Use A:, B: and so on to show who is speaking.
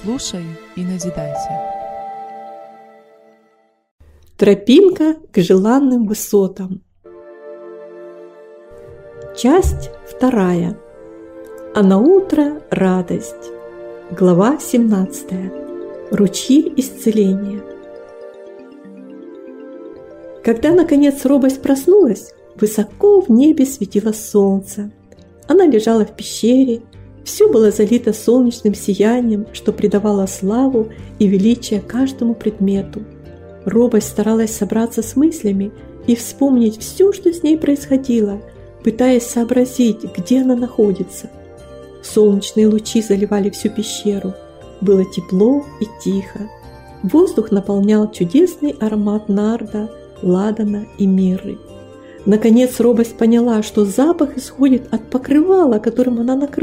A: Слушай и назидайся.
B: Тропинка к желанным высотам. Часть 2. А на утро радость. Глава 17. Ручьи исцеления. Когда, наконец, робость проснулась, высоко в небе светило солнце. Она лежала в пещере, все было залито солнечным сиянием, что придавало славу и величие каждому предмету. Робость старалась собраться с мыслями и вспомнить все, что с ней происходило, пытаясь сообразить, где она находится. Солнечные лучи заливали всю пещеру. Было тепло и тихо. Воздух наполнял чудесный аромат нарда, ладана и мирры. Наконец робость поняла, что запах исходит от покрывала, которым она накрыта.